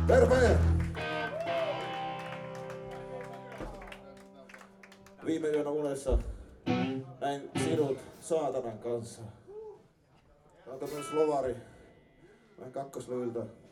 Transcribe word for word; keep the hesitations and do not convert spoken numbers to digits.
Terve! Viime yönä unessa näin sinut saatanan kanssa. Täältä myös lovari. Vähän kakkoslevyltä.